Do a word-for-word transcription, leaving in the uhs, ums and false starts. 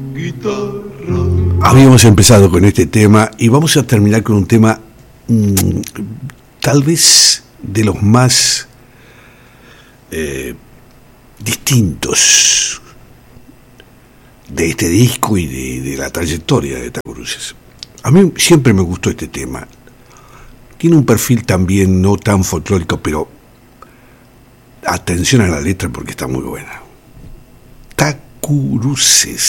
Habíamos empezado con este tema y vamos a terminar con un tema mmm, tal vez de los más eh, distintos de este disco y de, de la trayectoria de Taco Cruces. A mí siempre me gustó este tema. Tiene un perfil también no tan folclórico, pero atención a la letra porque está muy buena. Tacuruces.